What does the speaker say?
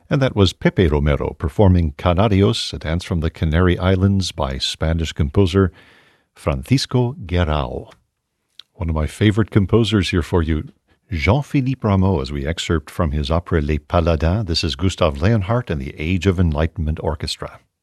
And that was Pepe Romero performing Canarios, a dance from the Canary Islands by Spanish composer Francisco Guerrao. One of my favorite composers here for you, Jean-Philippe Rameau, as we excerpt from his opera Les Paladins. This is Gustav Leonhardt and the Age of Enlightenment Orchestra.